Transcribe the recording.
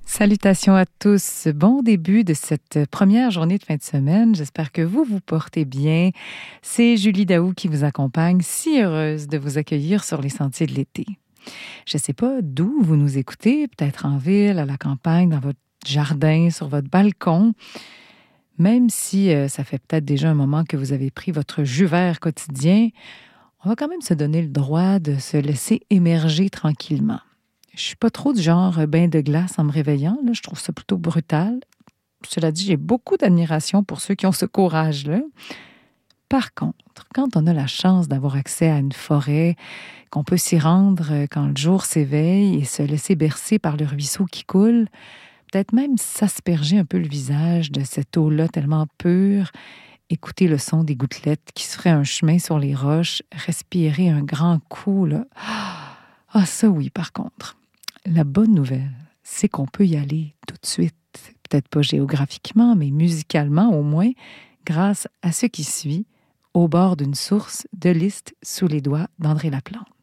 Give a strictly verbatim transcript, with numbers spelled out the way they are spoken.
Salutations à tous. Bon début de cette première journée de fin de semaine. J'espère que vous vous portez bien. C'est Julie Daou qui vous accompagne. Si heureuse de vous accueillir sur les sentiers de l'été. Je ne sais pas d'où vous nous écoutez, peut-être en ville, à la campagne, dans votre jardin, sur votre balcon. Même si euh, ça fait peut-être déjà un moment que vous avez pris votre jus vert quotidien, on va quand même se donner le droit de se laisser émerger tranquillement. Je suis pas trop du genre bain de glace en me réveillant. Là. Je trouve ça plutôt brutal. Cela dit, j'ai beaucoup d'admiration pour ceux qui ont ce courage-là. Par contre, quand on a la chance d'avoir accès à une forêt, qu'on peut s'y rendre quand le jour s'éveille et se laisser bercer par le ruisseau qui coule, peut-être même s'asperger un peu le visage de cette eau-là tellement pure, écouter le son des gouttelettes qui se feraient un chemin sur les roches, respirer un grand coup, là. Ah, ça oui, par contre. La bonne nouvelle, c'est qu'on peut y aller tout de suite. Peut-être pas géographiquement, mais musicalement au moins, grâce à ce qui suit, au bord d'une source de Liszt sous les doigts d'André Lapplante.